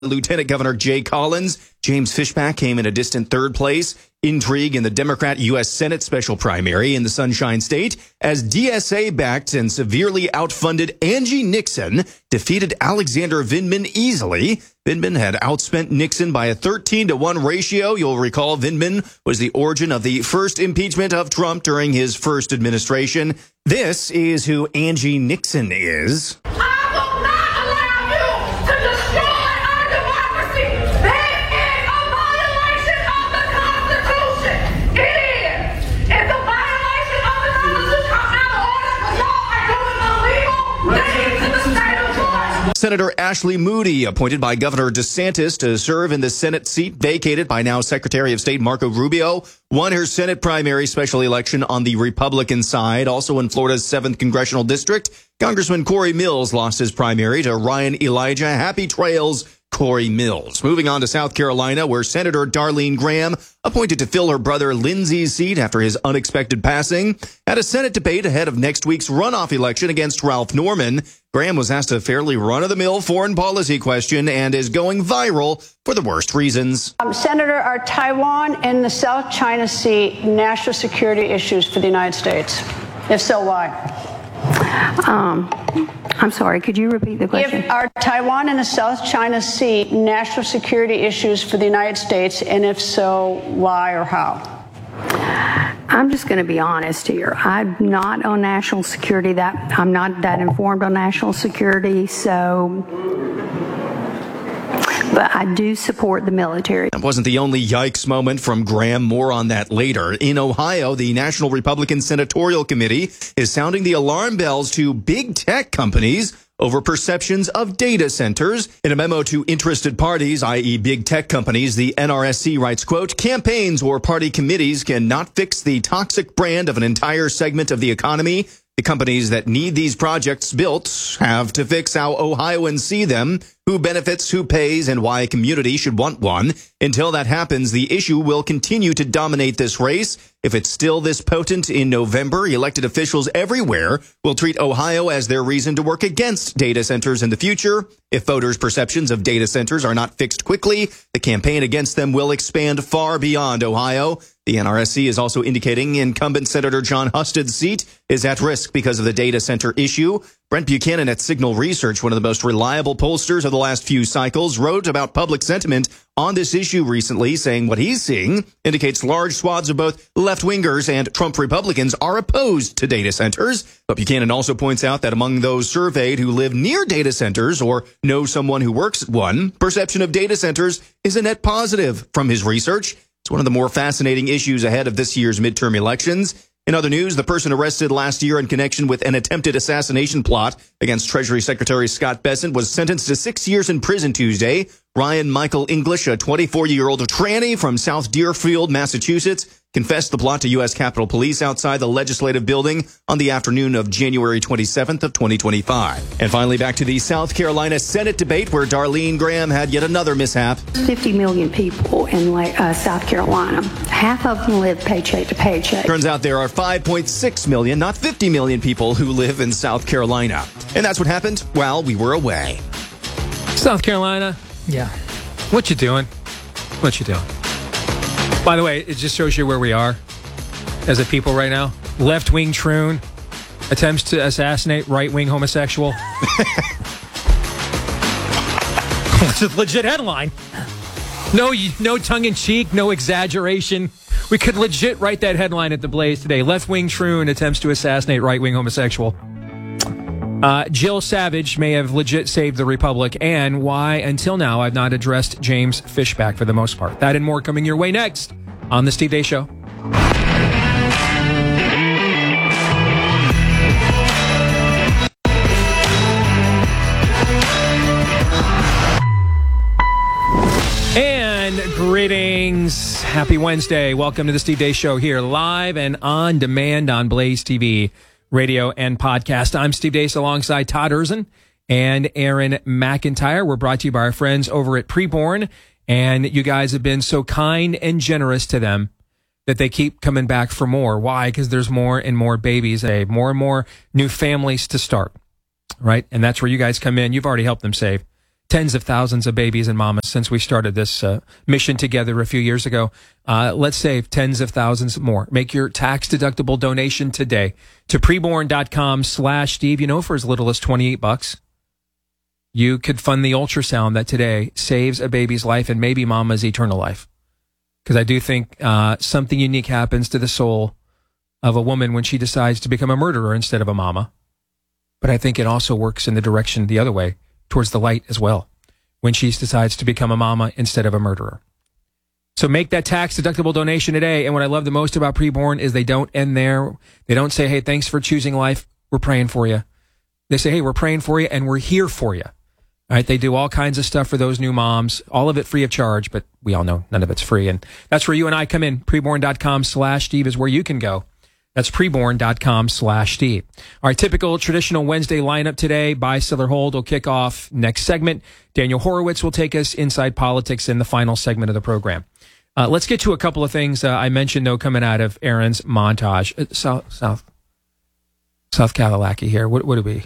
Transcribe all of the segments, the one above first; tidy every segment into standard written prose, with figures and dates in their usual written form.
Lieutenant Governor Jay Collins. James Fishback came in a distant third place. Intrigue in the Democrat U.S. Senate special primary in the Sunshine State as DSA-backed and severely outfunded Angie Nixon defeated Alexander Vindman easily. Vindman had outspent Nixon by a 13-to-1 ratio. You'll recall Vindman was the origin of the first impeachment of Trump during his first administration. This is who Angie Nixon is. Senator Ashley Moody, appointed by Governor DeSantis to serve in the Senate seat vacated by now Secretary of State Marco Rubio, won her Senate primary special election on the Republican side. Also in Florida's 7th Congressional District, Congressman Corey Mills lost his primary to Ryan Elijah. Happy trails, Corey Mills. Moving on to South Carolina, where Senator Darlene Graham, appointed to fill her brother Lindsey's seat after his unexpected passing, had a Senate debate ahead of next week's runoff election against Ralph Norman. Graham was asked a fairly run-of-the-mill foreign policy question and is going viral for the worst reasons. Senator, are Taiwan and the South China Sea national security issues for the United States? If so, why? I'm sorry, could you repeat the question? Are Taiwan and the South China Sea national security issues for the United States, and if so, why or how? I'm just going to be honest here. I'm not on national security. I'm not that informed on national security, but I do support the military. That wasn't the only yikes moment from Graham. More on that later. In Ohio, the National Republican Senatorial Committee is sounding the alarm bells to big tech companies over perceptions of data centers. In a memo to interested parties, i.e. big tech companies, the NRSC writes, quote, campaigns or party committees cannot fix the toxic brand of an entire segment of the economy. The companies that need these projects built have to fix how Ohioans see them, who benefits, who pays, and why a community should want one. Until that happens, the issue will continue to dominate this race. If it's still this potent in November, elected officials everywhere will treat Ohio as their reason to work against data centers in the future. If voters' perceptions of data centers are not fixed quickly, the campaign against them will expand far beyond Ohio. The NRSC is also indicating incumbent Senator John Husted's seat is at risk because of the data center issue. Brent Buchanan at Signal Research, one of the most reliable pollsters of the last few cycles, wrote about public sentiment on this issue recently, saying what he's seeing indicates large swaths of both left-wingers and Trump Republicans are opposed to data centers. But Buchanan also points out that among those surveyed who live near data centers or know someone who works at one, perception of data centers is a net positive from his research. It's one of the more fascinating issues ahead of this year's midterm elections. In other news, the person arrested last year in connection with an attempted assassination plot against Treasury Secretary Scott Bessent was sentenced to 6 years in prison Tuesday. Ryan Michael English, a 24-year-old tranny from South Deerfield, Massachusetts, confessed the plot to U.S. Capitol Police outside the legislative building on the afternoon of January 27th of 2025. And finally, back to the South Carolina Senate debate where Darlene Graham had yet another mishap. 50 million people in South Carolina. Half of them live paycheck to paycheck. Turns out there are 5.6 million, not 50 million people who live in South Carolina. And that's what happened while we were away. South Carolina, yeah. What you doing? What you doing? By the way, it just shows you where we are as a people right now. Left-wing troon attempts to assassinate right-wing homosexual. It's a legit headline. No tongue-in-cheek, no exaggeration. We could legit write that headline at the Blaze today. Left-wing troon attempts to assassinate right-wing homosexual. Jill Savage may have legit saved the Republic, and why, until now, I've not addressed James Fishback for the most part. That and more coming your way next on The Steve Deace Show. And greetings. Happy Wednesday. Welcome to The Steve Deace Show here, live and on demand on Blaze TV. Radio and podcast. I'm Steve Deace alongside Todd Erzin and Aaron McIntyre. We're brought to you by our friends over at Preborn, and you guys have been so kind and generous to them that they keep coming back for more. Why? Because there's more and more babies, more and more new families to start, right? And that's where you guys come in. You've already helped them save tens of thousands of babies and mamas since we started this mission together a few years ago. Let's save tens of thousands more. Make your tax-deductible donation today to preborn.com/Steve. You know, for as little as $28, you could fund the ultrasound that today saves a baby's life and maybe mama's eternal life. Because I do think something unique happens to the soul of a woman when she decides to become a murderer instead of a mama. But I think it also works in the direction the other way, towards the light as well, when she decides to become a mama instead of a murderer. So make that tax-deductible donation today. And what I love the most about Preborn is they don't end there. They don't say, hey, thanks for choosing life. We're praying for you. They say, hey, we're praying for you and we're here for you. All right, they do all kinds of stuff for those new moms, all of it free of charge, but we all know none of it's free. And that's where you and I come in. Preborn.com/Steve is where you can go. That's preborn.com/Steve. All right, typical traditional Wednesday lineup today. Buy, sell, or hold will kick off next segment. Daniel Horowitz will take us inside politics in the final segment of the program. Let's get to a couple of things I mentioned, though, coming out of Aaron's montage. South Kalalaki here. What are we?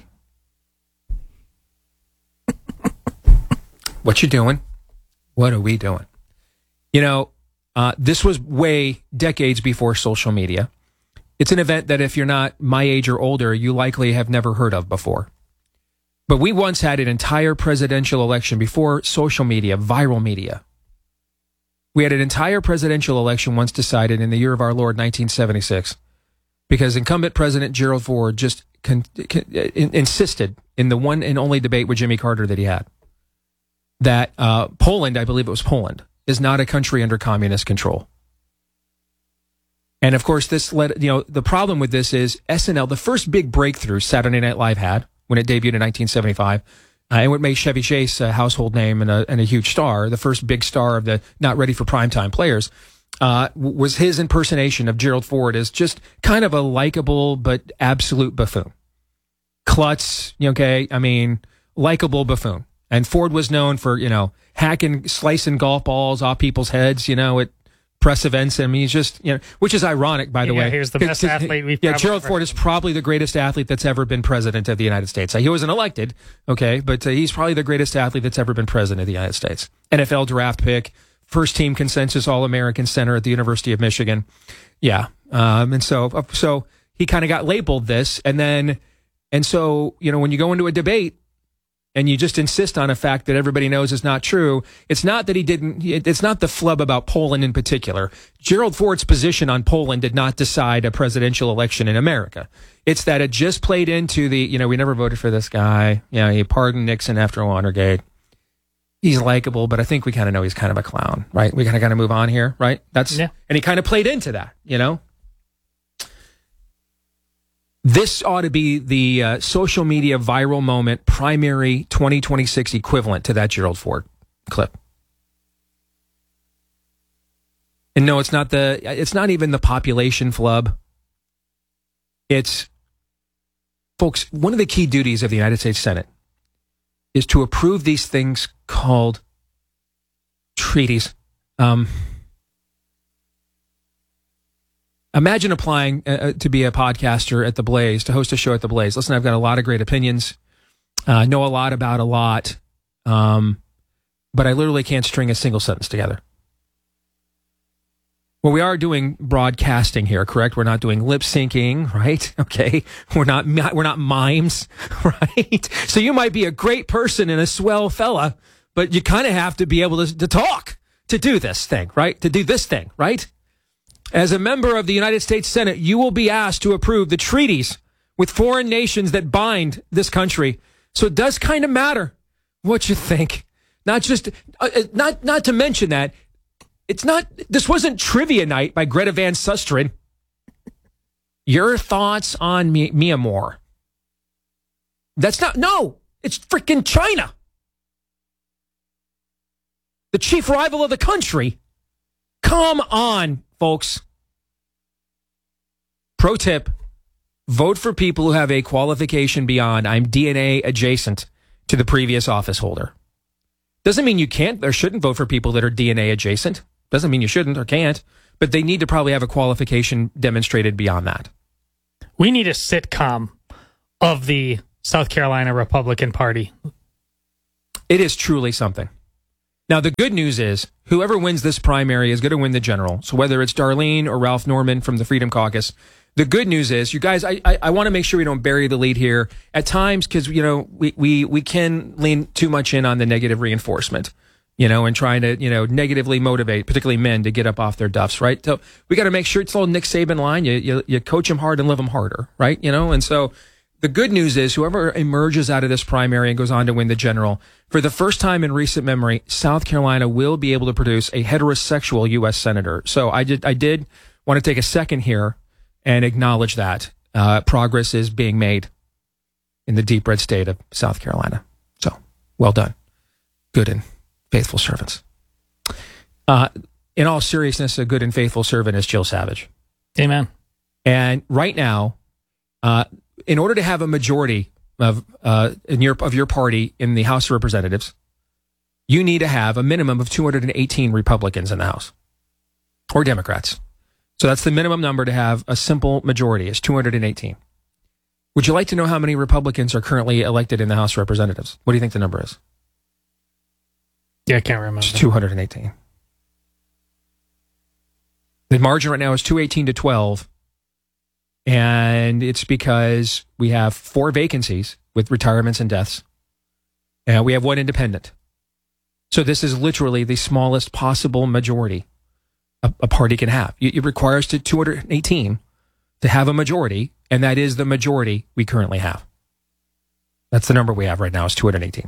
What you doing? What are we doing? You know, this was decades before social media. It's an event that if you're not my age or older, you likely have never heard of before. But we once had an entire presidential election before social media, viral media. We had an entire presidential election once decided in the year of our Lord, 1976, because incumbent President Gerald Ford just insisted in the one and only debate with Jimmy Carter that he had, that Poland, I believe it was Poland, is not a country under communist control. And of course, this led, the problem with this is SNL, the first big breakthrough Saturday Night Live had when it debuted in 1975, and what made Chevy Chase a household name and a huge star, the first big star of the not ready for primetime players, was his impersonation of Gerald Ford as just kind of a likable but absolute buffoon. Klutz, likable buffoon. And Ford was known for, hacking, slicing golf balls off people's heads, at press events. I mean, he's just, which is ironic, by the way. He's the best athlete we've Gerald Ford is probably the greatest athlete that's ever been president of the United States. He wasn't elected, okay, but he's probably the greatest athlete that's ever been president of the United States. NFL draft pick, first team consensus All-American center at the University of Michigan. Yeah. And so he kind of got labeled this. And so, when you go into a debate, and you just insist on a fact that everybody knows is not true, it's not that it's not the flub about Poland in particular. Gerald Ford's position on Poland did not decide a presidential election in America. It's that it just played into the, we never voted for this guy. He pardoned Nixon after Watergate. He's likable, but I think we kind of know he's kind of a clown, right? We kind of move on here, right? And he kind of played into that, This ought to be the social media viral moment primary 2026 equivalent to that Gerald Ford clip. And no, it's not even the population flub. It's, folks, one of the key duties of the United States Senate is to approve these things called treaties. Imagine applying to be a podcaster at The Blaze, to host a show at The Blaze. Listen, I've got a lot of great opinions, know a lot about a lot, but I literally can't string a single sentence together. Well, we are doing broadcasting here, correct? We're not doing lip syncing, right? Okay, we're not mimes, right? So you might be a great person and a swell fella, but you kind of have to be able to talk to do this thing, right? To do this thing, right? As a member of the United States Senate, you will be asked to approve the treaties with foreign nations that bind this country. So it does kind of matter what you think. Not just, not to mention that this wasn't trivia night by Greta Van Susteren. Your thoughts on Myanmar. It's freaking China. The chief rival of the country. Come on, folks. Pro tip, vote for people who have a qualification beyond I'm DNA adjacent to the previous office holder. Doesn't mean you can't or shouldn't vote for people that are DNA adjacent. Doesn't mean you shouldn't or can't, but they need to probably have a qualification demonstrated beyond that. We need a sitcom of the South Carolina Republican Party. It is truly something. Now, the good news is whoever wins this primary is going to win the general. So whether it's Darlene or Ralph Norman from the Freedom Caucus, the good news is, you guys, I want to make sure we don't bury the lead here at times, because, you know, we can lean too much in on the negative reinforcement, you know, and trying to, you know, negatively motivate, particularly men, to get up off their duffs, right? So we got to make sure it's a little Nick Saban line. You coach them hard and live them harder, right? You know, and so the good news is whoever emerges out of this primary and goes on to win the general, for the first time in recent memory, South Carolina will be able to produce a heterosexual U.S. senator. So I did want to take a second here and acknowledge that progress is being made in the deep red state of South Carolina. So well done. Good and faithful servants. In all seriousness, a good and faithful servant is Jill Savage. Amen. And right now, in order to have a majority of your party in the House of Representatives, you need to have a minimum of 218 Republicans in the House, or Democrats. So that's the minimum number to have a simple majority, is 218. Would you like to know how many Republicans are currently elected in the House of Representatives? What do you think the number is? Yeah, I can't remember. It's 218. The margin right now is 218 to 12. And it's because we have 4 vacancies with retirements and deaths. And we have 1 independent. So this is literally the smallest possible majority a party can have. It requires 218 to have a majority, and that is the majority we currently have. That's the number we have right now, is 218.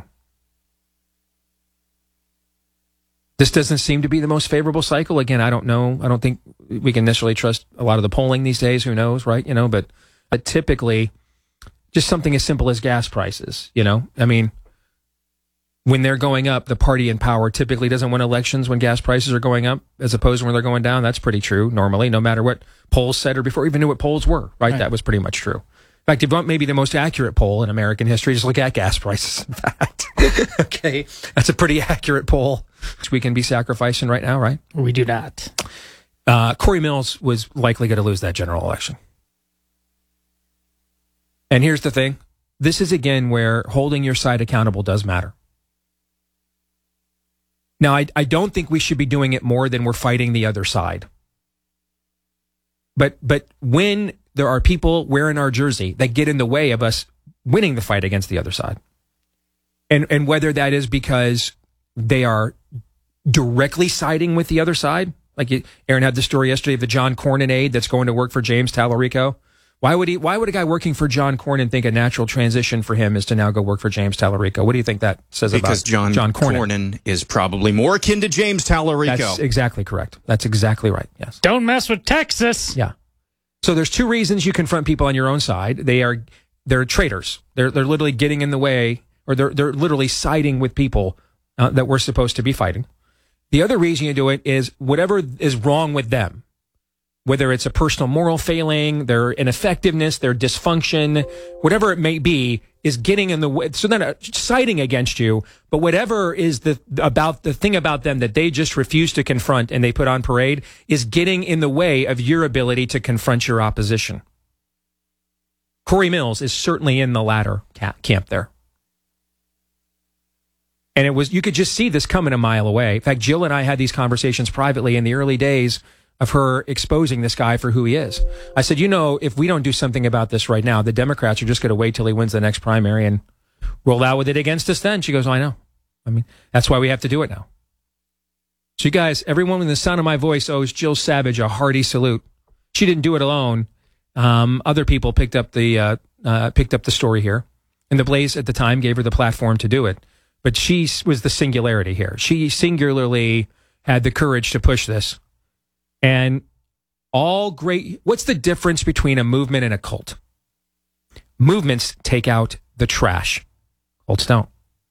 This doesn't seem to be the most favorable cycle. Again, I don't know. I don't think we can necessarily trust a lot of the polling these days. Who knows, right? You know, but typically, just something as simple as gas prices, you know? I mean, when they're going up, the party in power typically doesn't win elections when gas prices are going up, as opposed to when they're going down. That's pretty true normally, no matter what polls said or before we even knew what polls were, right? That was pretty much true. In fact, if you want maybe the most accurate poll in American history, just look at gas prices, in fact. Okay, that's a pretty accurate poll, which we can be sacrificing right now, right? We do not. Corey Mills was likely going to lose that general election. And here's the thing. This is, again, where holding your side accountable does matter. Now, I don't think we should be doing it more than we're fighting the other side. But when there are people wearing our jersey that get in the way of us winning the fight against the other side, and whether that is because they are directly siding with the other side, like Aaron had the story yesterday of the John Cornyn aide that's going to work for James Tallarico. Why would a guy working for John Cornyn think a natural transition for him is to now go work for James Tallarico? What do you think that says because about John Cornyn? Cornyn is probably more akin to James Tallarico. That's exactly correct. That's exactly right. Yes. Don't mess with Texas. Yeah. So there's 2 reasons you confront people on your own side. They're traitors. They're literally getting in the way, or they're literally siding with people that we're supposed to be fighting. The other reason you do it is whatever is wrong with them, whether it's a personal moral failing, their ineffectiveness, their dysfunction, whatever it may be, is getting in the way. So they're not siding against you, but whatever is the thing about them that they just refuse to confront and they put on parade is getting in the way of your ability to confront your opposition. Corey Mills is certainly in the latter camp there. And you could just see this coming a mile away. In fact, Jill and I had these conversations privately in the early days of her exposing this guy for who he is. I said, you know, if we don't do something about this right now, the Democrats are just going to wait till he wins the next primary and roll out with it against us then. She goes, oh, I know. I mean, that's why we have to do it now. So you guys, everyone in the sound of my voice owes Jill Savage a hearty salute. She didn't do it alone. Other people picked up the story here, and the Blaze at the time gave her the platform to do it. But she was the singularity here. She singularly had the courage to push this. And what's the difference between a movement and a cult? Movements take out the trash. Cults don't.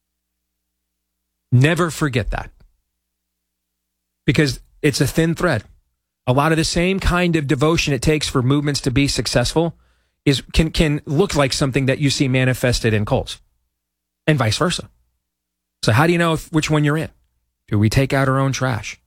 Never forget that. Because it's a thin thread. A lot of the same kind of devotion it takes for movements to be successful can look like something that you see manifested in cults. And vice versa. So how do you know which one you're in? Do we take out our own trash?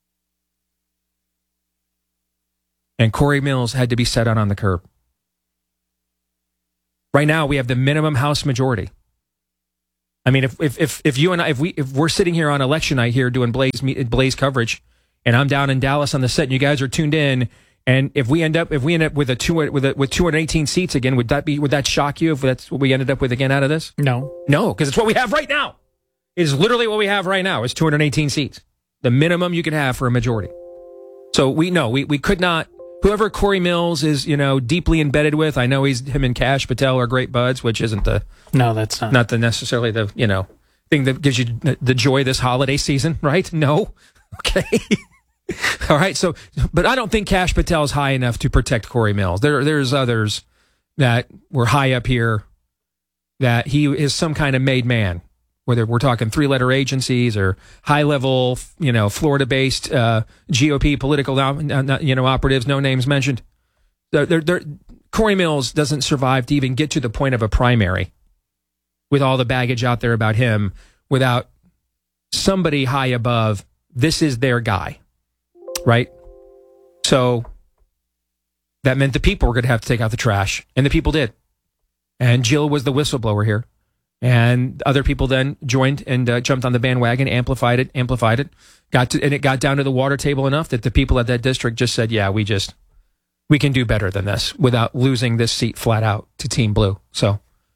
And Corey Mills had to be set out on the curb. Right now, we have the minimum House majority. I mean, if you and I, if we're sitting here on election night here doing Blaze coverage, and I'm down in Dallas on the set, and you guys are tuned in, and if we end up with with 218 seats again, would that shock you if that's what we ended up with again out of this? No, because it's what we have right now. It is literally what we have right now. Is 218 seats, the minimum you can have for a majority. So we could not. Whoever Corey Mills is, deeply embedded with, I know him and Kash Patel are great buds, which isn't that's not necessarily the thing that gives you the joy this holiday season, right? No, okay, all right. So, but I don't think Kash Patel is high enough to protect Corey Mills. There's others that were high up here that he is some kind of made man. Whether we're talking 3-letter agencies or high-level, Florida-based GOP political, operatives, no names mentioned. Corey Mills doesn't survive to even get to the point of a primary with all the baggage out there about him without somebody high above. This is their guy, right? So that meant the people were going to have to take out the trash, and the people did. And Jill was the whistleblower here. And other people then joined and jumped on the bandwagon, amplified it, and it got down to the water table enough that the people at that district just said, yeah, we can do better than this without losing this seat flat out to Team Blue. So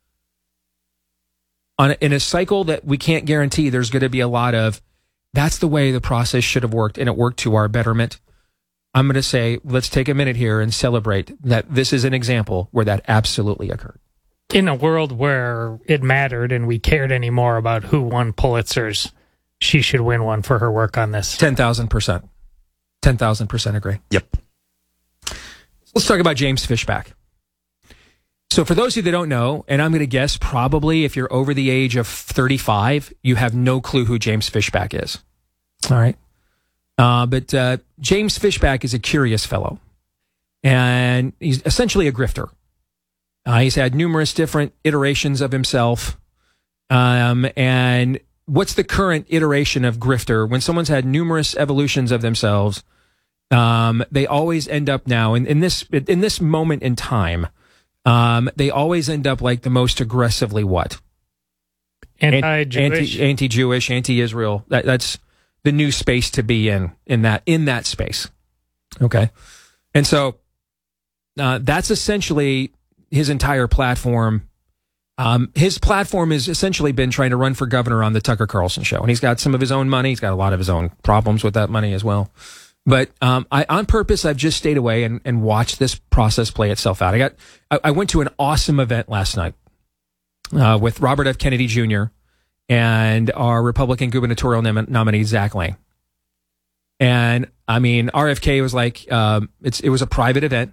in a cycle that we can't guarantee, there's going to be a lot of, that's the way the process should have worked, and it worked to our betterment. I'm going to say, let's take a minute here and celebrate that this is an example where that absolutely occurred. In a world where it mattered and we cared anymore about who won Pulitzers, she should win one for her work on this. 10,000%. 10,000% agree. Yep. Let's talk about James Fishback. So for those of you that don't know, and I'm going to guess probably if you're over the age of 35, you have no clue who James Fishback is. All right. But James Fishback is a curious fellow. And he's essentially a grifter. He's had numerous different iterations of himself. And what's the current iteration of grifter? When someone's had numerous evolutions of themselves, they always end up now, in this moment in time, they always end up like the most aggressively what? Anti-Jewish. Anti-Jewish, anti-Israel. That's the new space to be in that space. Okay. And so that's essentially his entire platform. His platform has essentially been trying to run for governor on the Tucker Carlson show. And he's got some of his own money. He's got a lot of his own problems with that money as well. But on purpose, I've just stayed away and watched this process play itself out. I went to an awesome event last night with Robert F. Kennedy Jr. and our Republican gubernatorial nominee, Zach Lane. And I mean, RFK was like, it was a private event.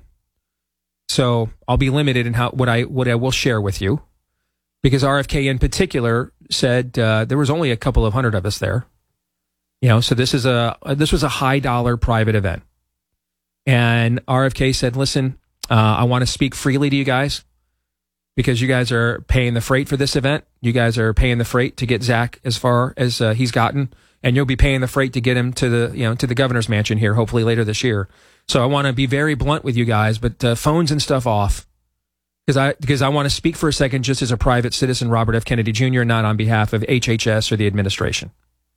So I'll be limited in what I will share with you, because RFK in particular said there was only a couple of hundred of us there. So this was a high dollar private event, and RFK said, "Listen, I want to speak freely to you guys because you guys are paying the freight for this event. You guys are paying the freight to get Zach as far as he's gotten, and you'll be paying the freight to get him to the governor's mansion here, hopefully later this year." So I want to be very blunt with you guys, but phones and stuff off, because I want to speak for a second just as a private citizen, Robert F. Kennedy Jr., not on behalf of HHS or the administration.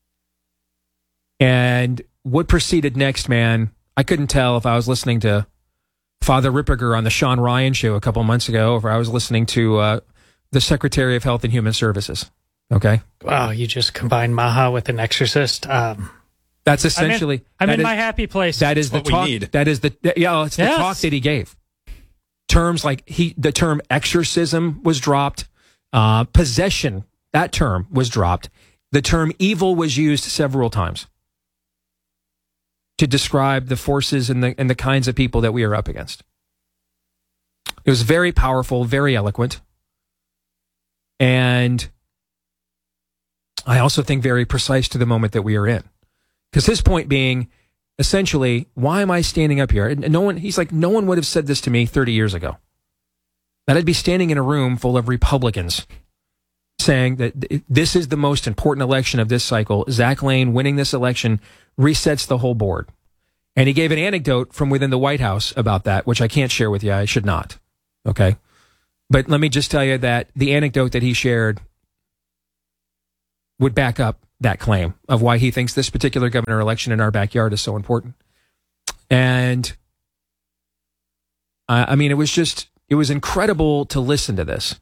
And what proceeded next, man, I couldn't tell if I was listening to Father Ripperger on the Sean Ryan show a couple months ago, or I was listening to the Secretary of Health and Human Services. Okay? Wow, you just combined Maha with an extrust. That's essentially. I'm in my happy place. That is the talk. That is the it's the talk that he gave. Terms like the term exorcism was dropped, possession, that term was dropped. The term evil was used several times to describe the forces and the kinds of people that we are up against. It was very powerful, very eloquent, and I also think very precise to the moment that we are in. Because his point being, essentially, why am I standing up here? And no one would have said this to me 30 years ago. That I'd be standing in a room full of Republicans saying that this is the most important election of this cycle. Zach Lane winning this election resets the whole board. And he gave an anecdote from within the White House about that, which I can't share with you. I should not. Okay. But let me just tell you that the anecdote that he shared would back up that claim of why he thinks this particular governor election in our backyard is so important. And I mean, it was incredible to listen to this.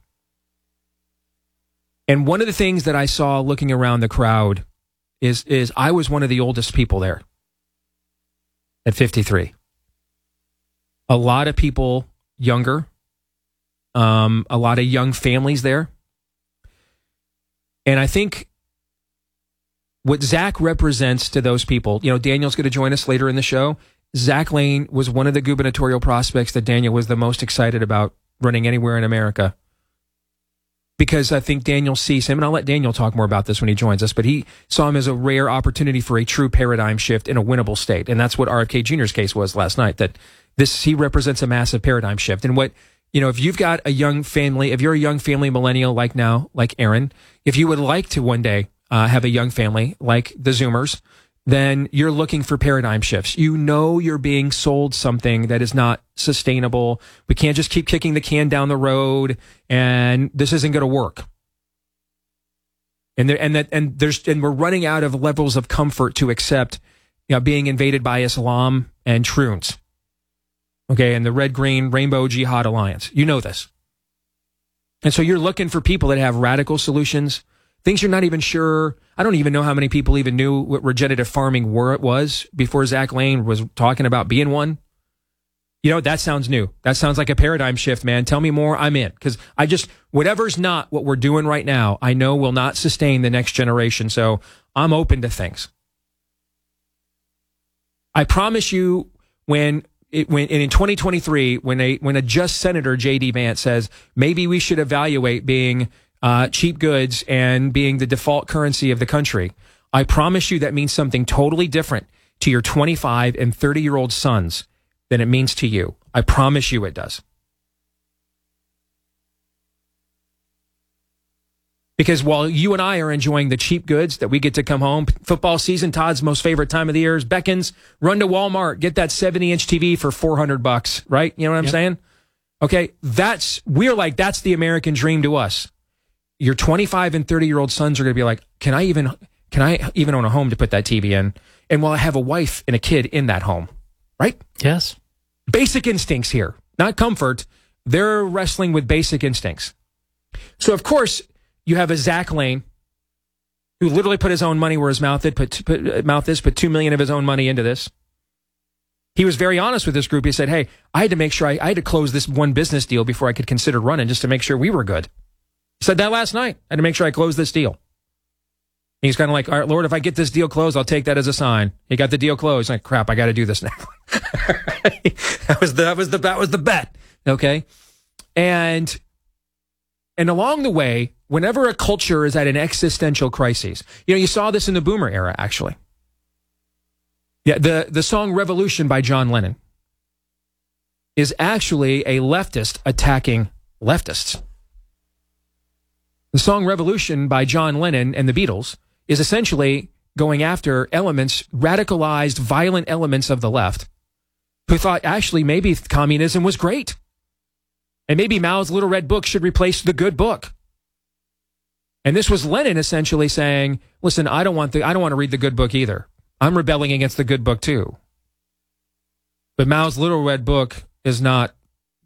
And one of the things that I saw looking around the crowd is I was one of the oldest people there at 53. A lot of people younger, a lot of young families there. And I think what Zach represents to those people, Daniel's going to join us later in the show. Zach Lane was one of the gubernatorial prospects that Daniel was the most excited about running anywhere in America. Because I think Daniel sees him, and I'll let Daniel talk more about this when he joins us, but he saw him as a rare opportunity for a true paradigm shift in a winnable state. And that's what RFK Jr.'s case was last night, that he represents a massive paradigm shift. And if you've got a young family, if you're a young family millennial like now, like Aaron, if you would like to one day have a young family like the Zoomers, then you're looking for paradigm shifts. You're being sold something that is not sustainable. We can't just keep kicking the can down the road, and this isn't going to work. And we're running out of levels of comfort to accept, being invaded by Islam and Troons. Okay, and the Red, Green, Rainbow Jihad Alliance. You know this. And so you're looking for people that have radical solutions, things you're not even sure. I don't even know how many people even knew what regenerative farming was before Zach Lane was talking about being one. That sounds new. That sounds like a paradigm shift, man. Tell me more. I'm in. Because whatever's not what we're doing right now, I know will not sustain the next generation. So I'm open to things. I promise you, when in 2023, when a just Senator J.D. Vance says maybe we should evaluate being cheap goods and being the default currency of the country, I promise you that means something totally different to your 25 and 30-year-old sons than it means to you. I promise you it does. Because while you and I are enjoying the cheap goods that we get to come home, football season, Todd's most favorite time of the year is Beckons. Run to Walmart, get that 70-inch TV for $400, right? You know what I'm saying? Okay, that's the American dream to us. Your 25 and 30-year-old sons are going to be like, can I even own a home to put that TV in? And will I have a wife and a kid in that home? Right? Yes. Basic instincts here, not comfort. They're wrestling with basic instincts. So, of course, you have a Zach Lane who literally put his own money where his mouth is, put $2 million of his own money into this. He was very honest with this group. He said, hey, I had to make sure I had to close this one business deal before I could consider running, just to make sure we were good. He said that last night. I had to make sure I closed this deal. And he's kind of like, all right, Lord, if I get this deal closed, I'll take that as a sign. He got the deal closed. Like, crap, I got to do this now. That was the bet. Okay. And along the way, whenever a culture is at an existential crisis, you saw this in the Boomer era, actually. Yeah, the song Revolution by John Lennon is actually a leftist attacking leftists. The song Revolution by John Lennon and the Beatles is essentially going after radicalized, violent elements of the left who thought actually maybe communism was great. And maybe Mao's Little Red Book should replace the good book. And this was Lenin essentially saying, listen, I don't want to read the good book either. I'm rebelling against the good book too. But Mao's Little Red Book is not,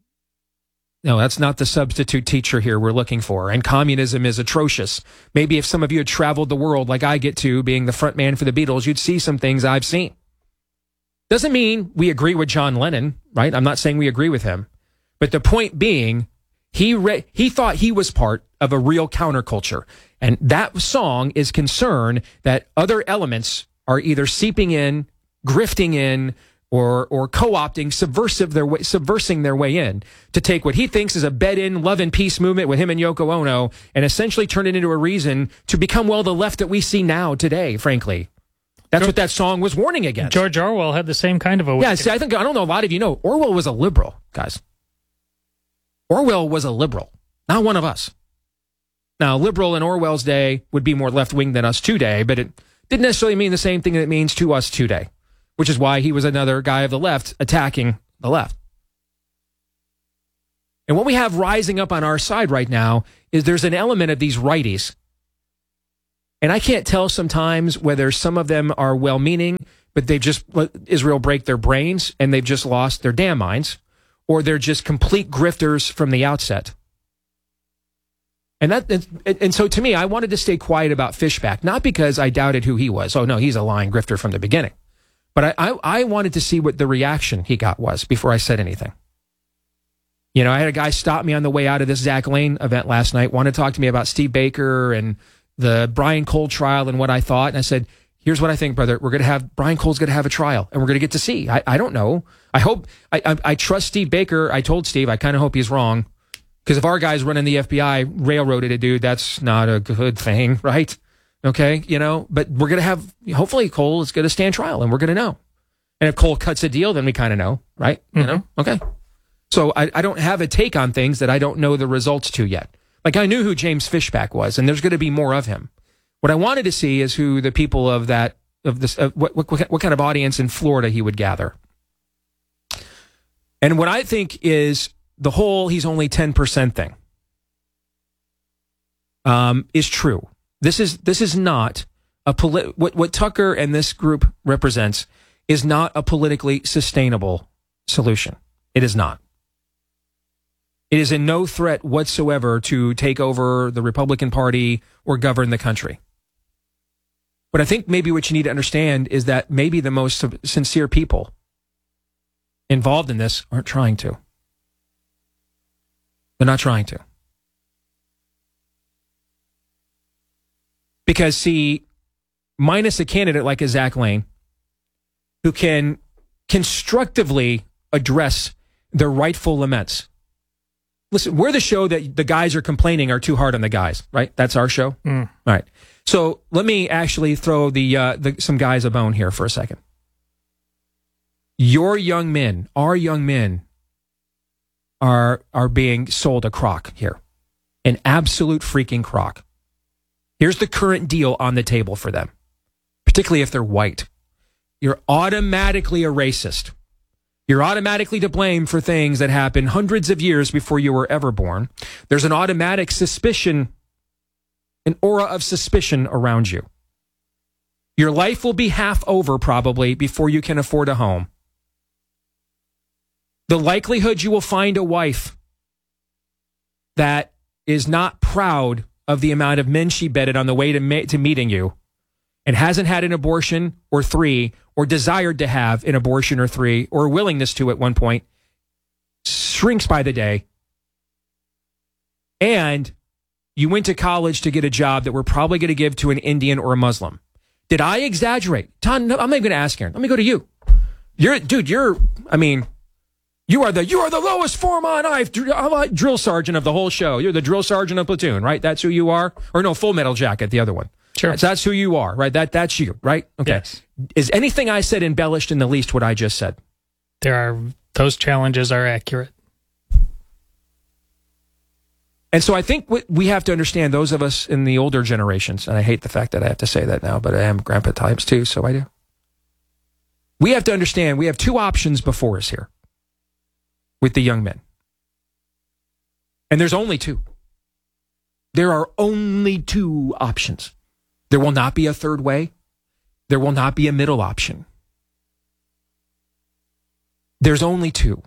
no, that's not the substitute teacher here we're looking for. And communism is atrocious. Maybe if some of you had traveled the world like I get to, being the front man for the Beatles, you'd see some things I've seen. Doesn't mean we agree with John Lennon, right? I'm not saying we agree with him. But the point being, he thought he was part of a real counterculture. And that song is concerned that other elements are either seeping in, grifting in, or co-opting, subversing their way in to take what he thinks is a bed-in love and peace movement with him and Yoko Ono and essentially turn it into a reason to become, the left that we see now today, frankly. That's what that song was warning against. George Orwell had the same kind of awakening. Yeah, see, I don't know a lot of you know, Orwell was a liberal, guys. Orwell was a liberal, not one of us. Now, liberal in Orwell's day would be more left-wing than us today, but it didn't necessarily mean the same thing that it means to us today, which is why he was another guy of the left attacking the left. And what we have rising up on our side right now is there's an element of these righties And I can't tell sometimes whether some of them are well-meaning, but they've just let Israel break their brains and they've just lost their damn minds, or they're just complete grifters from the outset. And so to me, I wanted to stay quiet about Fishback, not because I doubted who he was. Oh, no, he's a lying grifter from the beginning. But I wanted to see what the reaction he got was before I said anything. You know, I had a guy stop me on the way out of this Zach Lane event last night, wanted to talk to me about Steve Baker and the Brian Cole trial and what I thought. And I said, here's what I think, brother. Brian Cole's going to have a trial and we're going to get to see. I don't know. I hope, I trust Steve Baker. I told Steve, I kind of hope he's wrong. Because if our guys running the FBI railroaded a dude, that's not a good thing, right? Okay, you know, but we're going to have, hopefully Cole is going to stand trial and we're going to know. And if Cole cuts a deal, then we kind of know, right? Mm-hmm. You know, okay. So I don't have a take on things that I don't know the results to yet. Like I knew who James Fishback was, and there's going to be more of him. What I wanted to see is who the people of what kind of audience in Florida he would gather. And what I think is the whole he's only 10% thing is true. This is not a what Tucker and this group represents is not a politically sustainable solution. It is not. It is in no threat whatsoever to take over the Republican Party or govern the country. But I think maybe what you need to understand is that maybe the most sincere people involved in this aren't trying to. They're not trying to. Because, see, minus a candidate like a Zach Lane, who can constructively address their rightful laments. Listen, we're the show that the guys are complaining are too hard on the guys, right? That's our show? All right. So let me actually throw some guys a bone here for a second. Our young men are being sold a crock here. An absolute freaking crock. Here's the current deal on the table for them, particularly if they're white. You're automatically a racist. You're automatically to blame for things that happened hundreds of years before you were ever born. There's an automatic suspicion, an aura of suspicion around you. Your life will be half over probably before you can afford a home. The likelihood you will find a wife that is not proud of the amount of men she bedded on the way to meeting you and hasn't had an abortion or 3 or desired to have an abortion or 3 or willingness to at one point shrinks by the day. And you went to college to get a job that we're probably going to give to an Indian or a Muslim. Did I exaggerate? Tom, no, I'm not going to ask Aaron. Let me go to you. You are the lowest form on knife drill sergeant of the whole show. You're the drill sergeant of platoon, right? That's who you are? Or no, Full Metal Jacket, the other one. Sure. That's who you are, right? That's you, right? Okay. Yes. Is anything I said embellished in the least what I just said? Those challenges are accurate. And so I think what we have to understand, those of us in the older generations, and I hate the fact that I have to say that now, but I am grandpa times too, so I do. We have to understand we have 2 options before us here with the young men. And there's only 2. There are only 2 options. There will not be a third way. There will not be a middle option. There's only 2.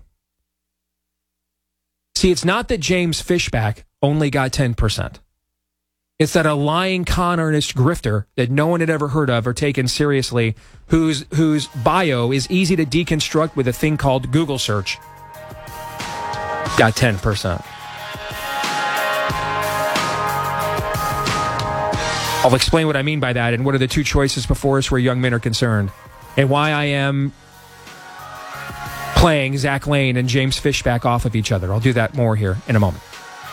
See, it's not that James Fishback only got 10%. It's that a lying con artist grifter that no one had ever heard of or taken seriously, whose bio is easy to deconstruct with a thing called Google search, got 10%. I'll explain what I mean by that and what are the 2 choices before us where young men are concerned and why I am playing Zach Lane and James Fishback off of each other. I'll do that more here in a moment.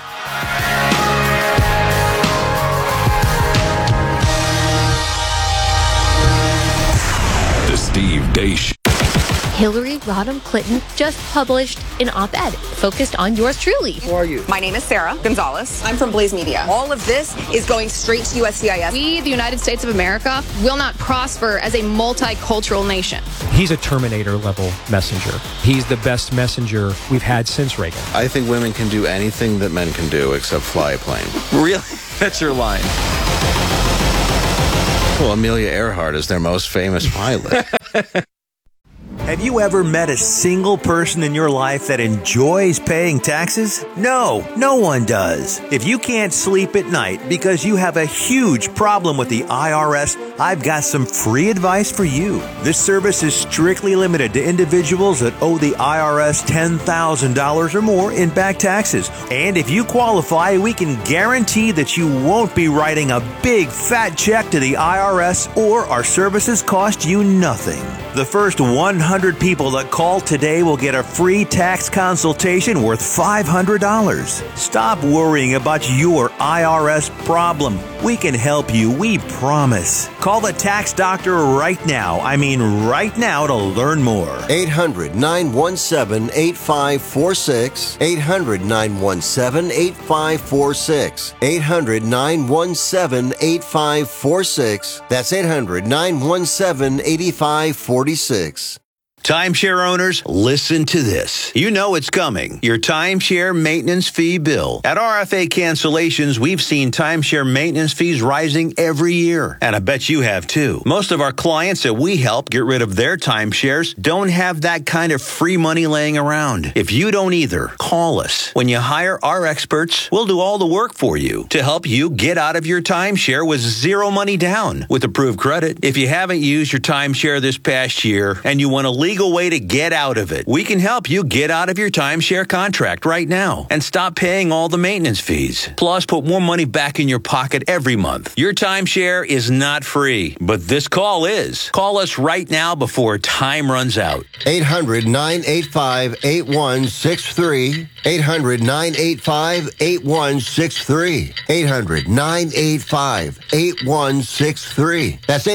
The Steve Deace Show. Hillary Rodham Clinton just published an op-ed focused on yours truly. Who are you? My name is Sarah Gonzalez. I'm from Blaze Media. All of this is going straight to USCIS. We, the United States of America, will not prosper as a multicultural nation. He's a Terminator-level messenger. He's the best messenger we've had since Reagan. I think women can do anything that men can do except fly a plane. Really? That's your line. Well, Amelia Earhart is their most famous pilot. Have you ever met a single person in your life that enjoys paying taxes? No, no one does. If you can't sleep at night because you have a huge problem with the IRS, I've got some free advice for you. This service is strictly limited to individuals that owe the IRS $10,000 or more in back taxes. And if you qualify, we can guarantee that you won't be writing a big fat check to the IRS, or our services cost you nothing. The first 100 people that call today will get a free tax consultation worth $500. Stop worrying about your IRS problem. We can help you, we promise. Call the tax doctor right now. I mean right now, to learn more. 800-917-8546. 800-917-8546. 800-917-8546. That's 800-917-8546. Timeshare owners, listen to this. You know it's coming. Your timeshare maintenance fee bill. At RFA Cancellations, we've seen timeshare maintenance fees rising every year. And I bet you have too. Most of our clients that we help get rid of their timeshares don't have that kind of free money laying around. If you don't either, call us. When you hire our experts, we'll do all the work for you to help you get out of your timeshare with zero money down with approved credit. If you haven't used your timeshare this past year and you want a legal way to get out of it, we can help you get out of your timeshare contract right now and stop paying all the maintenance fees. Plus, put more money back in your pocket every month. Your timeshare is not free, but this call is. Call us right now before time runs out. 800-985-8163. 800-985-8163. 800-985-8163. That's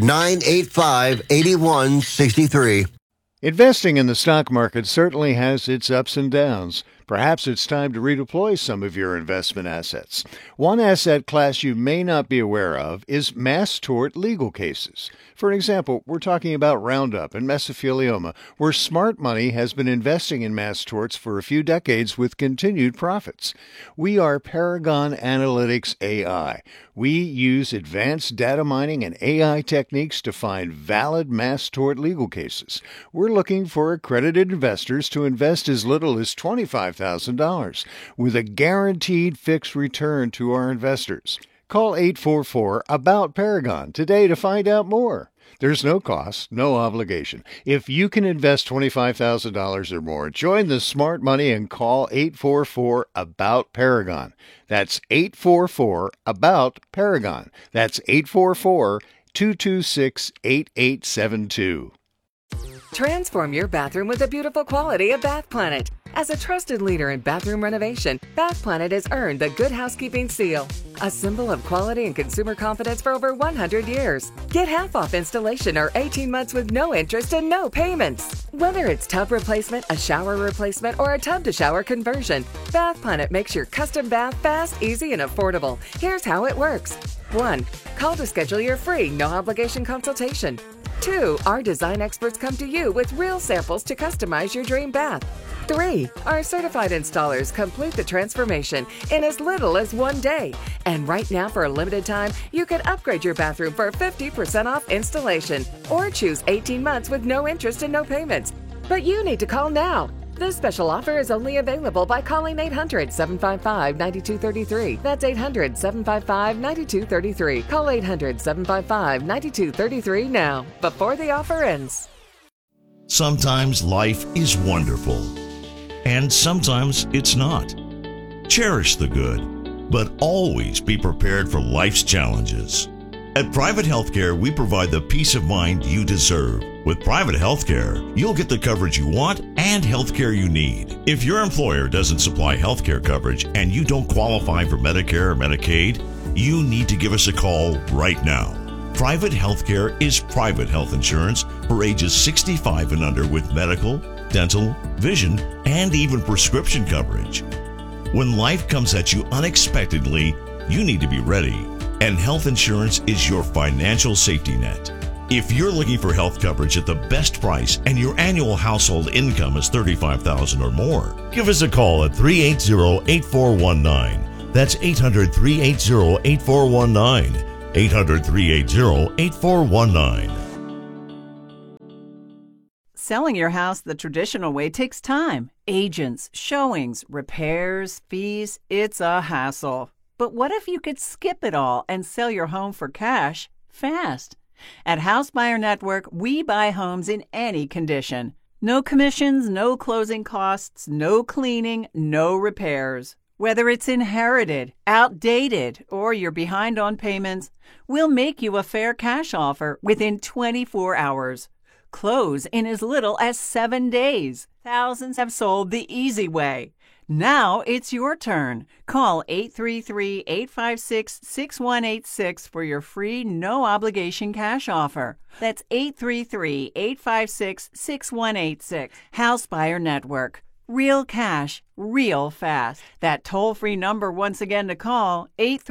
800-985-8163. Investing in the stock market certainly has its ups and downs. Perhaps it's time to redeploy some of your investment assets. One asset class you may not be aware of is mass tort legal cases. For example, we're talking about Roundup and mesothelioma, where smart money has been investing in mass torts for a few decades with continued profits. We are Paragon Analytics AI. We use advanced data mining and AI techniques to find valid mass tort legal cases. We're looking for accredited investors to invest as little as $25,000 with a guaranteed fixed return to our investors. Call 844-ABOUT-PARAGON today to find out more. There's no cost, no obligation. If you can invest $25,000 or more, join the smart money and call 844-ABOUT-PARAGON. That's 844-ABOUT-PARAGON. That's 844-226-8872. Transform your bathroom with the beautiful quality of Bath Planet. As a trusted leader in bathroom renovation, Bath Planet has earned the Good Housekeeping Seal, a symbol of quality and consumer confidence for over 100 years. Get half off installation or 18 months with no interest and no payments. Whether it's tub replacement, a shower replacement, or a tub-to-shower conversion, Bath Planet makes your custom bath fast, easy, and affordable. Here's how it works. 1. Call to schedule your free, no-obligation consultation. 2. Our design experts come to you with real samples to customize your dream bath. 3. Our certified installers complete the transformation in as little as 1 day. And right now, for a limited time, you can upgrade your bathroom for 50% off installation or choose 18 months with no interest and no payments. But you need to call now. This special offer is only available by calling 800-755-9233. That's 800-755-9233. Call 800-755-9233 now, before the offer ends. Sometimes life is wonderful, and sometimes it's not. Cherish the good, but always be prepared for life's challenges. At Private Healthcare, we provide the peace of mind you deserve. With Private Healthcare, you'll get the coverage you want and healthcare you need. If your employer doesn't supply healthcare coverage and you don't qualify for Medicare or Medicaid, you need to give us a call right now. Private Healthcare is private health insurance for ages 65 and under with medical, dental, vision, and even prescription coverage. When life comes at you unexpectedly, you need to be ready. And health insurance is your financial safety net. If you're looking for health coverage at the best price and your annual household income is $35,000 or more, give us a call at 380-8419. That's 800-380-8419. 800-380-8419. Selling your house the traditional way takes time. Agents, showings, repairs, fees. It's a hassle. But what if you could skip it all and sell your home for cash fast? At House Buyer Network, we buy homes in any condition. No commissions, no closing costs, no cleaning, no repairs. Whether it's inherited, outdated, or you're behind on payments, we'll make you a fair cash offer within 24 hours. Close in as little as 7 days. Thousands have sold the easy way. Now it's your turn. Call 833-856-6186 for your free, no-obligation cash offer. That's 833-856-6186. House Buyer Network. Real cash, real fast. That toll-free number once again to call,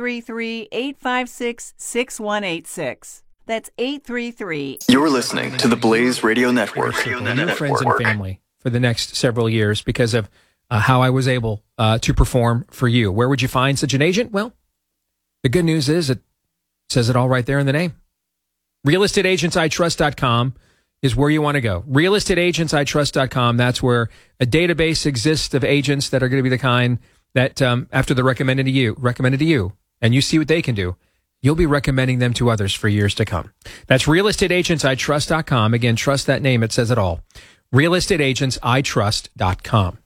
833-856-6186. That's 833. You're listening to the Blaze Radio Network. New friends and family for the next several years because of how I was able to perform for you. Where would you find such an agent? Well, the good news is it says it all right there in the name. RealestateAgentsITrust.com is where you want to go. RealestateAgentsITrust.com, that's where a database exists of agents that are going to be the kind that after they're recommended to you, and you see what they can do, you'll be recommending them to others for years to come. That's RealestateAgentsITrust.com. Again, trust that name. It says it all. RealestateAgentsITrust.com.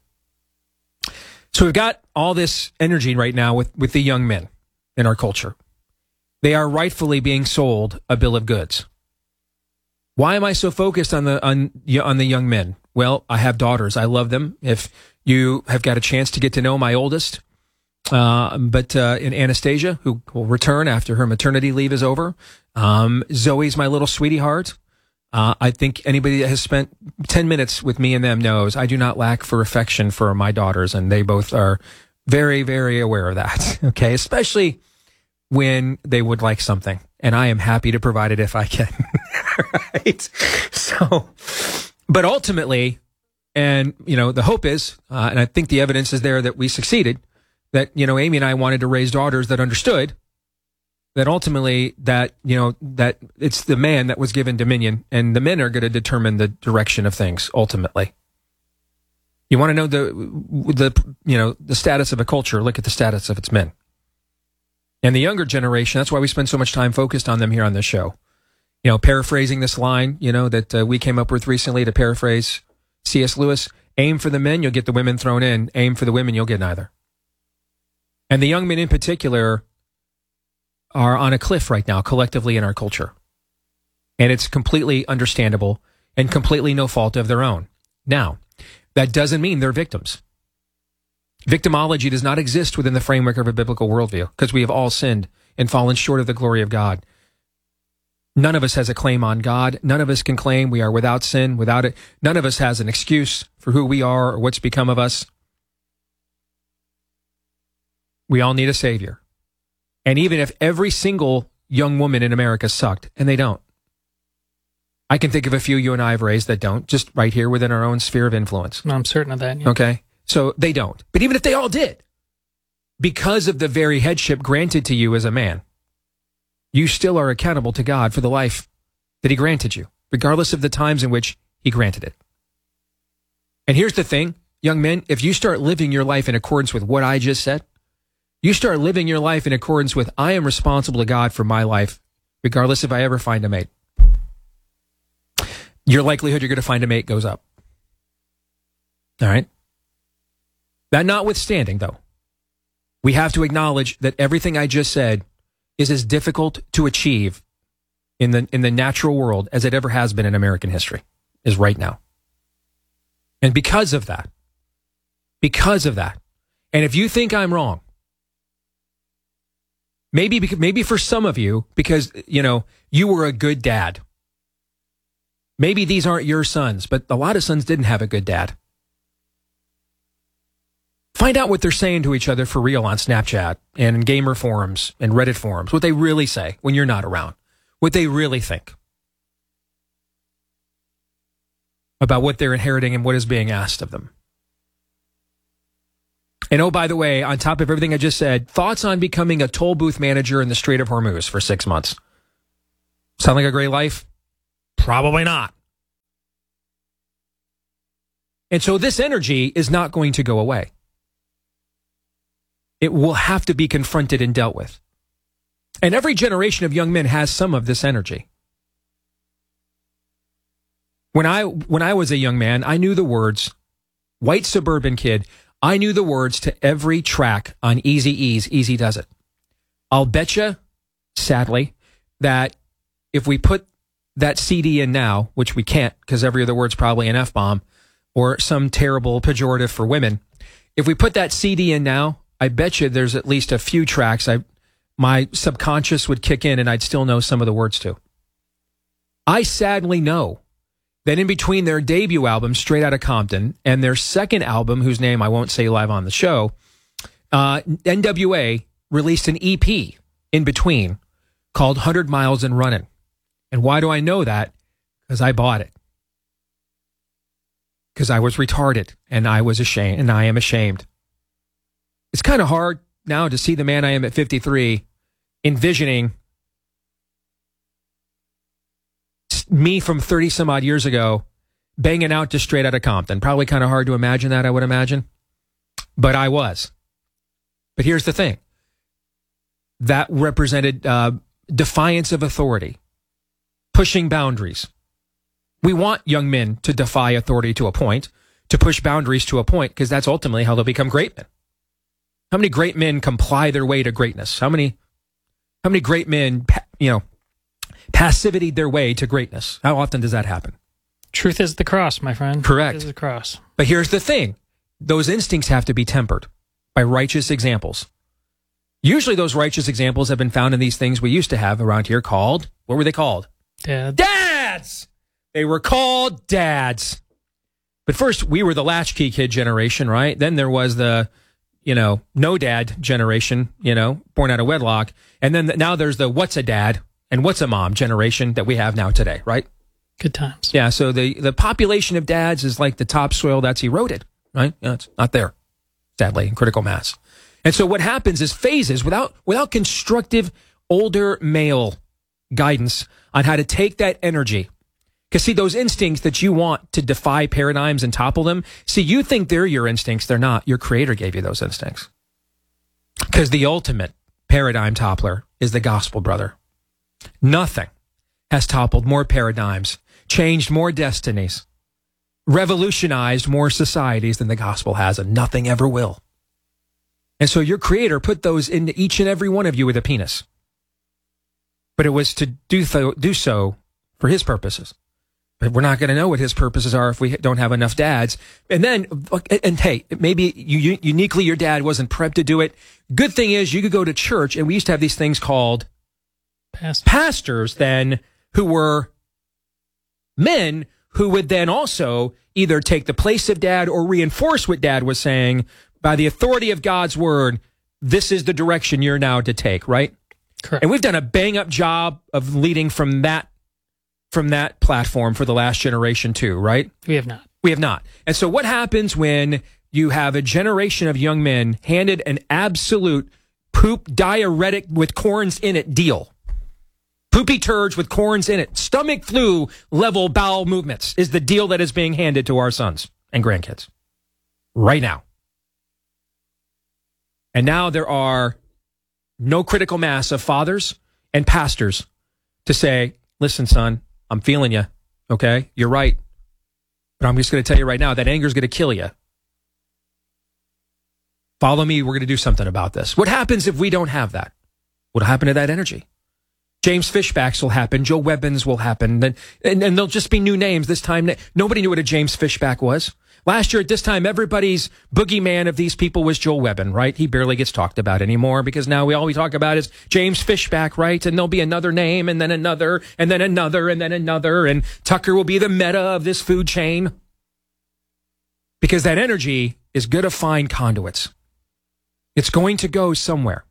So we've got all this energy right now with the young men in our culture. They are rightfully being sold a bill of goods. Why am I so focused on the young men? Well, I have daughters. I love them. If you have got a chance to get to know my oldest, but in Anastasia, who will return after her maternity leave is over. Zoe's my little sweetie heart. I think anybody that has spent 10 minutes with me and them knows I do not lack for affection for my daughters, and they both are very, very aware of that. Okay, especially when they would like something, and I am happy to provide it if I can. Right? So, but ultimately, and the hope is, and I think the evidence is there that we succeeded. That, Amy and I wanted to raise daughters that understood that ultimately that it's the man that was given dominion, and the men are going to determine the direction of things ultimately. You want to know the status of a culture, look at the status of its men. And the younger generation, that's why we spend so much time focused on them here on this show. Paraphrasing this line, that we came up with recently to paraphrase C.S. Lewis, aim for the men, you'll get the women thrown in. Aim for the women, you'll get neither. And the young men in particular are on a cliff right now, collectively in our culture. And it's completely understandable and completely no fault of their own. Now, that doesn't mean they're victims. Victimology does not exist within the framework of a biblical worldview because we have all sinned and fallen short of the glory of God. None of us has a claim on God. None of us can claim we are without sin, without it. None of us has an excuse for who we are or what's become of us. We all need a savior. And even if every single young woman in America sucked, and they don't. I can think of a few you and I have raised that don't, just right here within our own sphere of influence. I'm certain of that. Yeah. Okay? So they don't. But even if they all did, because of the very headship granted to you as a man, you still are accountable to God for the life that he granted you, regardless of the times in which he granted it. And here's the thing, young men, if you start living your life in accordance with what I just said, you start living your life in accordance with, I am responsible to God for my life, regardless if I ever find a mate. Your likelihood you're going to find a mate goes up. All right? That notwithstanding, though, we have to acknowledge that everything I just said is as difficult to achieve in the natural world as it ever has been in American history, is right now. And because of that, and if you think I'm wrong, maybe for some of you, because, you were a good dad. Maybe these aren't your sons, but a lot of sons didn't have a good dad. Find out what they're saying to each other for real on Snapchat and in gamer forums and Reddit forums, what they really say when you're not around, what they really think about what they're inheriting and what is being asked of them. And oh, by the way, on top of everything I just said, thoughts on becoming a toll booth manager in the Strait of Hormuz for 6 months. Sound like a great life? Probably not. And so this energy is not going to go away. It will have to be confronted and dealt with. And every generation of young men has some of this energy. When I was a young man, I knew the words, white suburban kid, I knew the words to every track on Eazy-E's Easy Does It. I'll bet you, sadly, that if we put that CD in now, which we can't because every other word's probably an F-bomb or some terrible pejorative for women, if we put that CD in now, I bet you there's at least a few tracks my subconscious would kick in and I'd still know some of the words to. I sadly know that in between their debut album, Straight Outta Compton, and their second album, whose name I won't say live on the show, NWA released an EP in between called 100 Miles and Running. And why do I know that? Because I bought it. Because I was retarded, and I was ashamed, and I am ashamed. It's kind of hard now to see the man I am at 53 envisioning me from 30 some odd years ago banging out to Straight Outta Compton. Probably kind of hard to imagine that, I would imagine. But I was. But here's the thing. That represented defiance of authority, pushing boundaries. We want young men to defy authority to a point, to push boundaries to a point, because that's ultimately how they'll become great men. How many great men comply their way to greatness? How many great men, passivity their way to greatness? How often does that happen? Truth is the cross, my friend. Correct. Truth is the cross. But here's the thing. Those instincts have to be tempered by righteous examples. Usually those righteous examples have been found in these things we used to have around here called, what were they called? Dads! They were called dads. But first, we were the latchkey kid generation, right? Then there was the, no dad generation, born out of wedlock. And then now there's the what's a dad and what's a mom generation that we have now today, right? Good times. Yeah, so the population of dads is like the topsoil that's eroded, right? It's not there, sadly, in critical mass. And so what happens is phases without constructive older male guidance on how to take that energy. Because see, those instincts that you want to defy paradigms and topple them, see, you think they're your instincts. They're not. Your creator gave you those instincts. Because the ultimate paradigm toppler is the gospel, brother. Nothing has toppled more paradigms, changed more destinies, revolutionized more societies than the gospel has, and nothing ever will. And so your creator put those into each and every one of you with a penis. But it was to do so for his purposes. But we're not going to know what his purposes are if we don't have enough dads. And hey, maybe uniquely your dad wasn't prepped to do it. Good thing is you could go to church, and we used to have these things called pastors then, who were men who would then also either take the place of dad or reinforce what dad was saying by the authority of God's word. This is the direction you're now to take, right? Correct. And we've done a bang-up job of leading from that platform for the last generation too, right? We have not. We have not. And so what happens when you have a generation of young men handed an absolute poop diuretic with corns in it deal? Poopy turds with corns in it. Stomach flu level bowel movements is the deal that is being handed to our sons and grandkids right now. And now there are no critical mass of fathers and pastors to say, listen, son, I'm feeling you. Okay, you're right. But I'm just going to tell you right now, that anger is going to kill you. Follow me. We're going to do something about this. What happens if we don't have that? What'll happen to that energy? James Fishbacks will happen. Joe Webbins will happen. And there'll just be new names this time. Nobody knew what a James Fishback was. Last year at this time, everybody's boogeyman of these people was Joel Webbin, right? He barely gets talked about anymore because now all we talk about is James Fishback, right? And there'll be another name and then another and then another and then another. And Tucker will be the meta of this food chain because that energy is going to find conduits. It's going to go somewhere.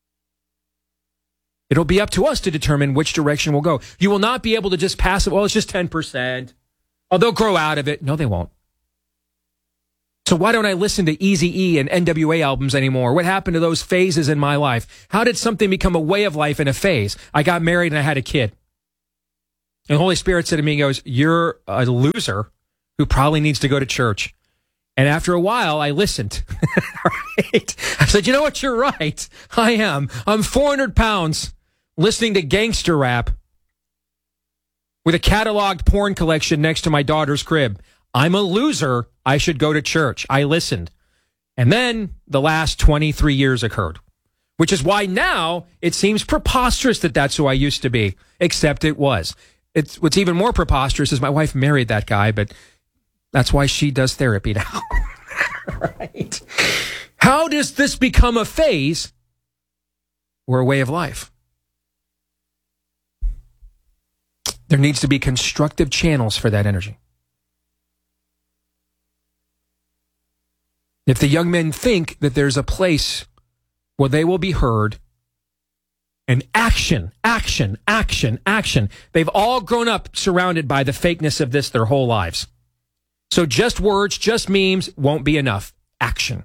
It'll be up to us to determine which direction we'll go. You will not be able to just pass it. Well, it's just 10%. Oh, they'll grow out of it. No, they won't. So why don't I listen to Eazy-E and NWA albums anymore? What happened to those phases in my life? How did something become a way of life in a phase? I got married and I had a kid. And the Holy Spirit said to me, he goes, you're a loser who probably needs to go to church. And after a while, I listened. Right? I said, you know what? You're right. I am. I'm 400 pounds listening to gangster rap with a cataloged porn collection next to my daughter's crib. I'm a loser. I should go to church. I listened. And then the last 23 years occurred, which is why now it seems preposterous that that's who I used to be, except it was. What's even more preposterous is my wife married that guy, but that's why she does therapy now. Right? How does this become a phase or a way of life? There needs to be constructive channels for that energy. If the young men think that there's a place where they will be heard, and action, action, action, action. They've all grown up surrounded by the fakeness of this their whole lives. So just words, just memes won't be enough. Action.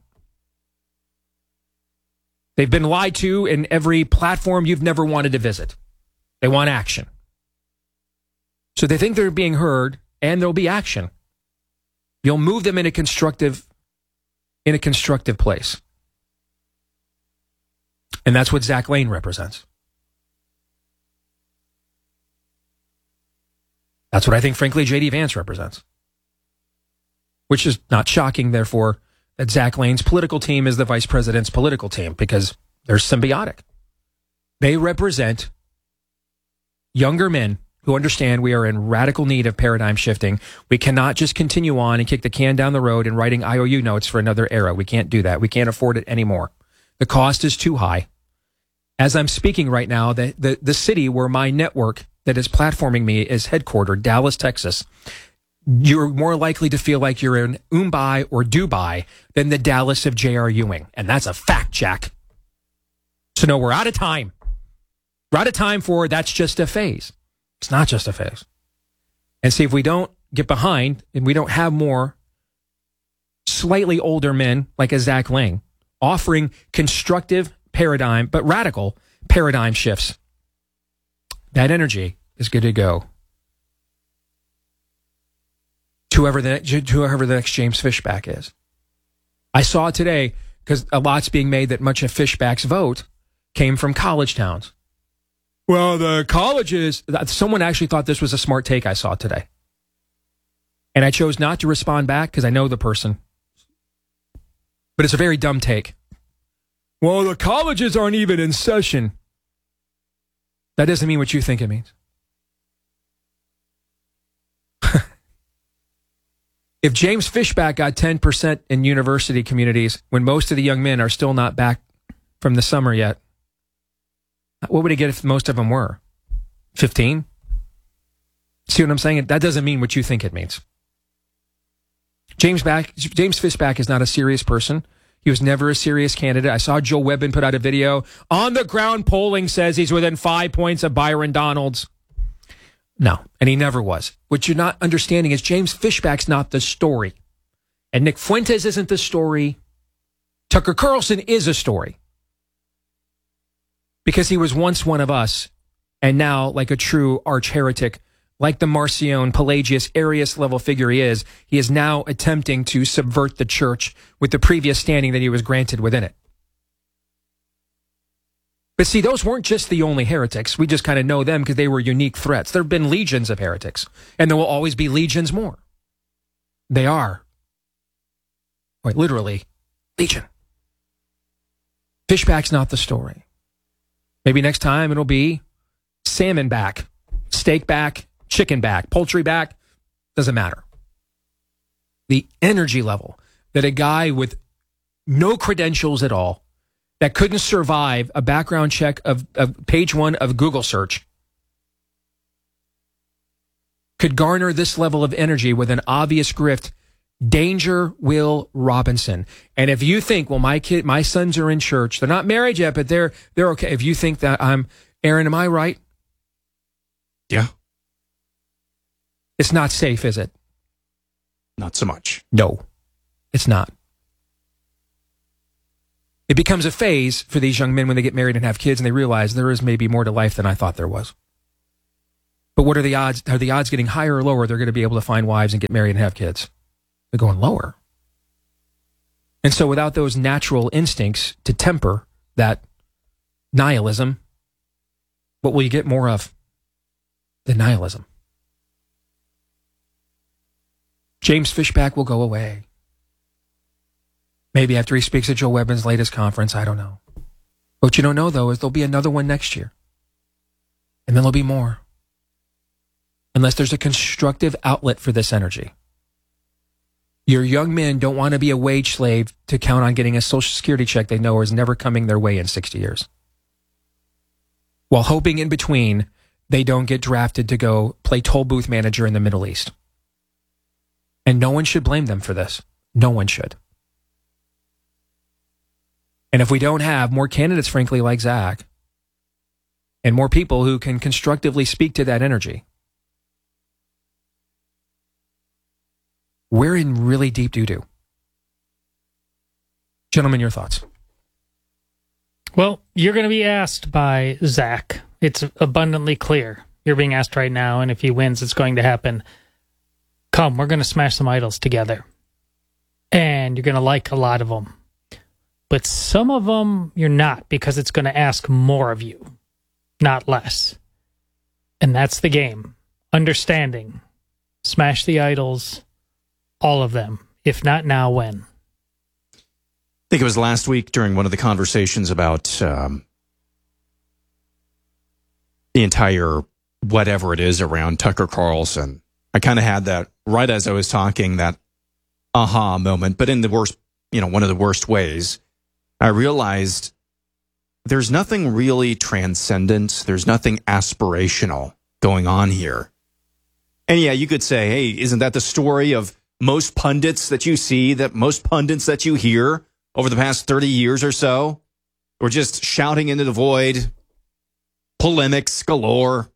They've been lied to in every platform you've never wanted to visit. They want action. So they think they're being heard, and there'll be action. You'll move them in a constructive place. And that's what Zach Lane represents. That's what I think, frankly, J.D. Vance represents. Which is not shocking, therefore, that Zach Lane's political team is the vice president's political team, because they're symbiotic. They represent younger men who understand we are in radical need of paradigm shifting. We cannot just continue on and kick the can down the road and writing IOU notes for another era. We can't do that. We can't afford it anymore. The cost is too high. As I'm speaking right now, the city where my network that is platforming me is headquartered, Dallas, Texas. You're more likely to feel like you're in Mumbai or Dubai than the Dallas of J.R. Ewing. And that's a fact, Jack. So no, we're out of time. We're out of time for that's just a phase. It's not just a phase. And see, if we don't get behind and we don't have more slightly older men like a Zach Lane offering constructive paradigm, but radical paradigm shifts, that energy is good to go to whoever the next James Fishback is. I saw today, because a lot's being made that much of Fishback's vote came from college towns. Well, the colleges, someone actually thought this was a smart take I saw today. And I chose not to respond back because I know the person. But it's a very dumb take. Well, the colleges aren't even in session. That doesn't mean what you think it means. If James Fishback got 10% in university communities when most of the young men are still not back from the summer yet, what would he get if most of them were? 15? See what I'm saying? That doesn't mean what you think it means. James Fishback is not a serious person. He was never a serious candidate. I saw Joe Webbin put out a video. On the ground polling says he's within 5 points of Byron Donalds. No, and he never was. What you're not understanding is James Fishback's not the story. And Nick Fuentes isn't the story. Tucker Carlson is a story. Because he was once one of us, and now, like a true arch heretic, like the Marcion, Pelagius, Arius level figure he is now attempting to subvert the church with the previous standing that he was granted within it. But see, those weren't just the only heretics. We just kind of know them because they were unique threats. There have been legions of heretics, and there will always be legions more. They are. Quite literally, legion. Fishback's not the story. Maybe next time it'll be salmon back, steak back, chicken back, poultry back. Doesn't matter. The energy level that a guy with no credentials at all, that couldn't survive a background check of page 1 of Google search, could garner this level of energy with an obvious grift. Danger Will Robinson. And if you think, well, my sons are in church, they're not married yet, but they're okay. If you think that Aaron, am I right? Yeah. It's not safe, is it? Not so much. No, it's not. It becomes a phase for these young men when they get married and have kids, and they realize there is maybe more to life than I thought there was. But what are the odds? Are the odds getting higher or lower? They're going to be able to find wives and get married and have kids. They're going lower. And so without those natural instincts to temper that nihilism, what will you get more of? The nihilism. James Fishback will go away. Maybe after he speaks at Joe Webbin's latest conference, I don't know. What you don't know, though, is there'll be another one next year. And then there'll be more. Unless there's a constructive outlet for this energy. Your young men don't want to be a wage slave to count on getting a Social Security check they know is never coming their way in 60 years. While hoping in between they don't get drafted to go play toll booth manager in the Middle East. And no one should blame them for this. No one should. And if we don't have more candidates, frankly, like Zach, and more people who can constructively speak to that energy, we're in really deep doo-doo. Gentlemen, your thoughts? Well, you're going to be asked by Zach. It's abundantly clear. You're being asked right now, and if he wins, it's going to happen. Come, we're going to smash some idols together. And you're going to like a lot of them. But some of them you're not, because it's going to ask more of you, not less. And that's the game. Understanding. Smash the idols. All of them. If not now, when? I think it was last week during one of the conversations about the entire whatever it is around Tucker Carlson. I kind of had that right as I was talking, that aha moment, but in the worst, one of the worst ways. I realized there's nothing really transcendent. There's nothing aspirational going on here. And yeah, you could say, hey, isn't that the story of most pundits that you see, that most pundits that you hear over the past 30 years or so? We're just shouting into the void, polemics galore.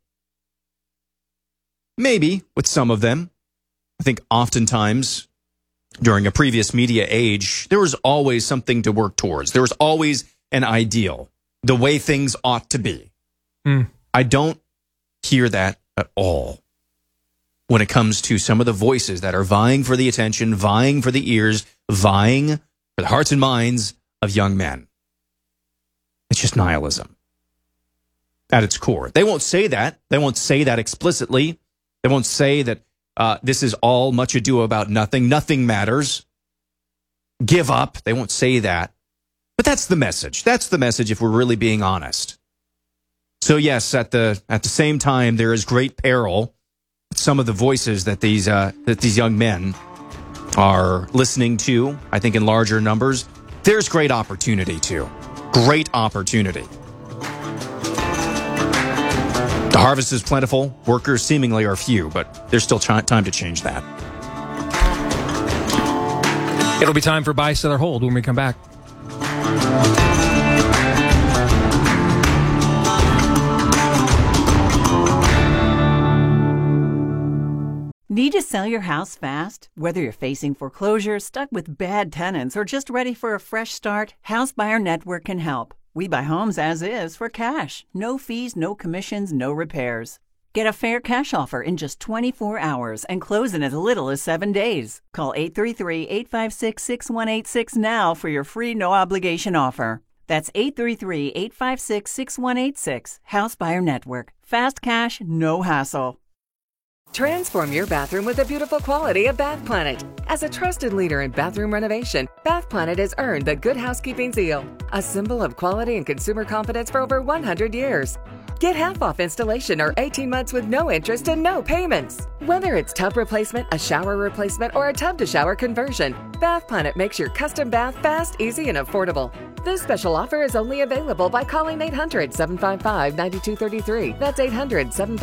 Maybe with some of them. I think oftentimes during a previous media age, there was always something to work towards. There was always an ideal, the way things ought to be. I don't hear that at all when it comes to some of the voices that are vying for the attention, vying for the ears, vying for the hearts and minds of young men. It's just nihilism at its core. They won't say that. They won't say that explicitly. They won't say that this is all much ado about nothing. Nothing matters. Give up. They won't say that. But that's the message. That's the message if we're really being honest. So yes, at the same time, there is great peril. Some of the voices that these young men are listening to, I think in larger numbers, there's great opportunity too. Great opportunity. The harvest is plentiful. Workers seemingly are few, but there's still time to change that. It'll be time for Buy, Sell, or Hold when we come back. Need to sell your house fast? Whether you're facing foreclosure, stuck with bad tenants, or just ready for a fresh start, House Buyer Network can help. We buy homes as is for cash. No fees, no commissions, no repairs. Get a fair cash offer in just 24 hours and close in as little as 7 days. Call 833-856-6186 now for your free no-obligation offer. That's 833-856-6186. House Buyer Network. Fast cash, no hassle. Transform your bathroom with the beautiful quality of Bath Planet. As a trusted leader in bathroom renovation, Bath Planet has earned the Good Housekeeping seal, a symbol of quality and consumer confidence for over 100 years. Get half off installation or 18 months with no interest and no payments. Whether it's tub replacement, a shower replacement, or a tub-to-shower conversion, Bath Planet makes your custom bath fast, easy, and affordable. This special offer is only available by calling 800-755-9233. That's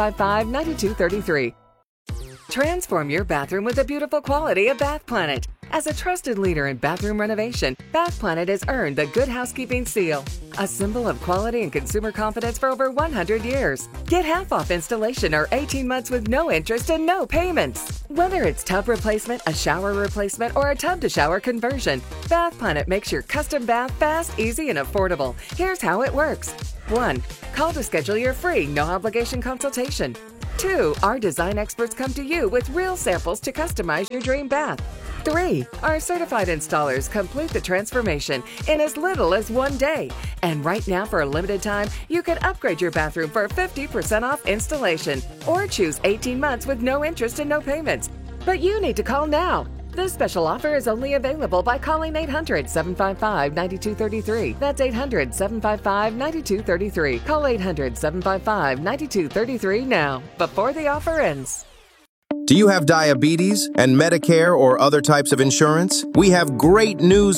800-755-9233. Transform your bathroom with the beautiful quality of Bath Planet. As a trusted leader in bathroom renovation, Bath Planet has earned the Good Housekeeping seal, a symbol of quality and consumer confidence for over 100 years. Get half off installation or 18 months with no interest and no payments. Whether it's tub replacement, a shower replacement, or a tub-to-shower conversion, Bath Planet makes your custom bath fast, easy, and affordable. Here's how it works. 1. Call to schedule your free, no-obligation consultation. 2. Our design experts come to you with real samples to customize your dream bath. 3. Our certified installers complete the transformation in as little as 1 day. And right now, for a limited time, you can upgrade your bathroom for 50% off installation or choose 18 months with no interest and no payments. But you need to call now. This special offer is only available by calling 800-755-9233. That's 800-755-9233. Call 800-755-9233 now, before the offer ends. Do you have diabetes and Medicare or other types of insurance? We have great news